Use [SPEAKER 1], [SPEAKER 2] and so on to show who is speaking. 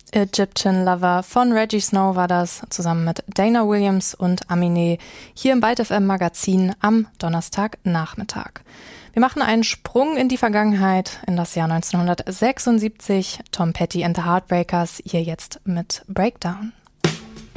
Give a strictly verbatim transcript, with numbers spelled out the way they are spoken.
[SPEAKER 1] Egyptian Lover von Reggie Snow war das, zusammen mit Dana Williams und Aminé, hier im Byte F M Magazin am Donnerstagnachmittag. Wir machen einen Sprung in die Vergangenheit, in das Jahr neunzehnhundertsechsundsiebzig. Tom Petty and the Heartbreakers, hier jetzt mit Breakdown.